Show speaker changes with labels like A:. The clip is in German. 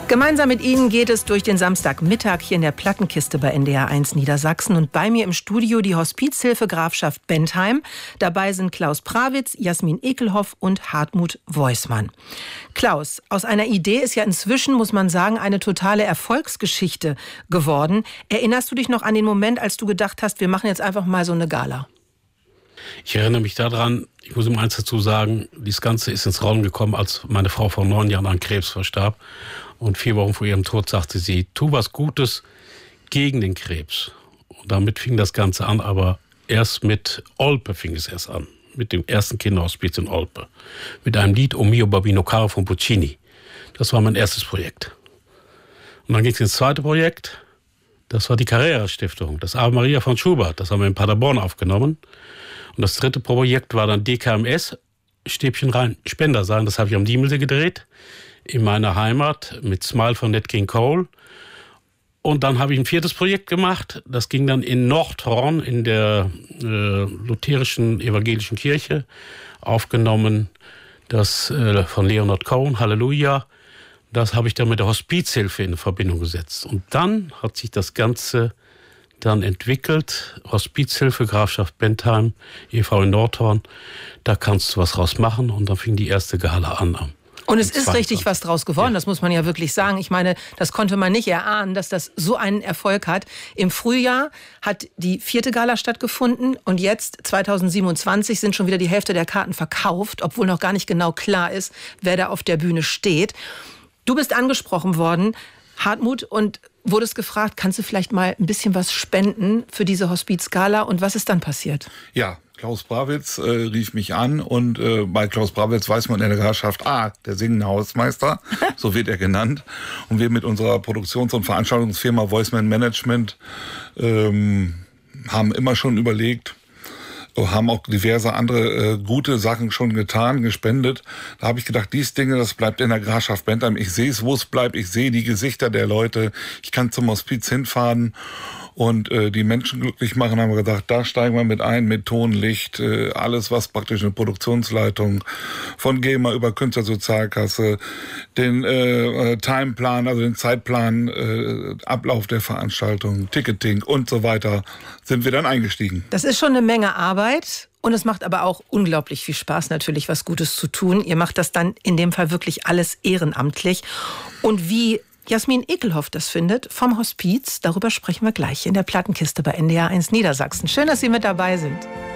A: Gemeinsam mit Ihnen geht es durch den Samstagmittag hier in der Plattenkiste bei NDR 1 Niedersachsen. Und bei mir im Studio die Hospizhilfe Grafschaft Bentheim. Dabei sind Klaus Prawitz, Jasmin Ekelhoff und Hartmut Woismann. Klaus, aus einer Idee ist ja inzwischen, muss man sagen, eine totale Erfolgsgeschichte geworden. Erinnerst du dich noch an den Moment, als du gedacht hast, wir machen jetzt einfach mal so eine Gala?
B: Ich erinnere mich daran, ich muss ihm eins dazu sagen, dieses Ganze ist ins Rollen gekommen, als meine Frau vor 9 Jahren an Krebs verstarb. Und 4 Wochen vor ihrem Tod sagte sie, tu was Gutes gegen den Krebs. Und damit fing das Ganze an, aber erst mit Olpe fing es erst an. Mit dem ersten Kinderhospiz in Olpe. Mit einem Lied O mio Babbino Caro von Puccini. Das war mein erstes Projekt. Und dann ging es ins zweite Projekt. Das war die Carrera-Stiftung, das Ave Maria von Schubert. Das haben wir in Paderborn aufgenommen. Und das dritte Projekt war dann DKMS, Stäbchen rein, Spender sein. Das habe ich am Diemelsee gedreht, in meiner Heimat, mit Smile von Nat King Cole. Und dann habe ich ein 4. Projekt gemacht. Das ging dann in Nordhorn, in der lutherischen evangelischen Kirche, aufgenommen. Das von Leonard Cohen, Halleluja. Das habe ich dann mit der Hospizhilfe in Verbindung gesetzt. Und dann hat sich das Ganze dann entwickelt, Hospizhilfe, Grafschaft Bentheim, e.V. in Nordhorn. Da kannst du was draus machen. Und dann fing die erste Gala an.
A: Und es ist richtig was draus geworden, das muss man ja wirklich sagen. Ich meine, das konnte man nicht erahnen, dass das so einen Erfolg hat. Im Frühjahr hat die 4. Gala stattgefunden und jetzt, 2027, sind schon wieder die Hälfte der Karten verkauft, obwohl noch gar nicht genau klar ist, wer da auf der Bühne steht. Du bist angesprochen worden, Hartmut, und wurdest gefragt, kannst du vielleicht mal ein bisschen was spenden für diese Hospizgala? Und was ist dann passiert?
C: Ja, Klaus Prawitz rief mich an und bei Klaus Prawitz weiß man in der Grafschaft, der singende Hausmeister, so wird er genannt. Und wir mit unserer Produktions- und Veranstaltungsfirma Woismann Management haben immer schon überlegt, haben auch diverse andere gute Sachen schon getan, gespendet. Da habe ich gedacht, dies Dinge, das bleibt in der Grafschaft Bentheim. Ich sehe es, wo es bleibt. Ich sehe die Gesichter der Leute. Ich kann zum Hospiz hinfahren und die Menschen glücklich machen. Haben wir gedacht, da steigen wir mit ein, mit Ton, Licht, alles, was praktisch eine Produktionsleitung von GEMA über Künstlersozialkasse, den Timeplan, also den Zeitplan, Ablauf der Veranstaltung, Ticketing und so weiter, sind wir dann eingestiegen.
A: Das ist schon eine Menge Arbeit. Und es macht aber auch unglaublich viel Spaß, natürlich was Gutes zu tun. Ihr macht das dann in dem Fall wirklich alles ehrenamtlich. Und wie Jasmin Ekelhoff das findet vom Hospiz, darüber sprechen wir gleich in der Plattenkiste bei NDR 1 Niedersachsen. Schön, dass Sie mit dabei sind.